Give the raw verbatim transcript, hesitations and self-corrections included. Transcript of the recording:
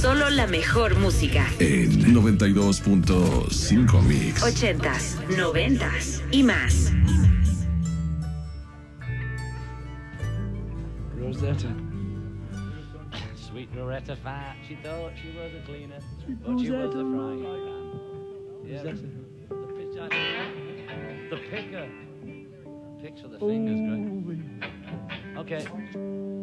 Solo la mejor música. En noventa y dos punto cinco Mix. Ochentas, noventas y más. Rosetta. Sweet Loretta Fat, she thought she was a cleaner, Sweet but she was Rosetta. a frying pan. Yeah, Rosetta. the pitch, the picker. Picks with the fingers, great. Okay.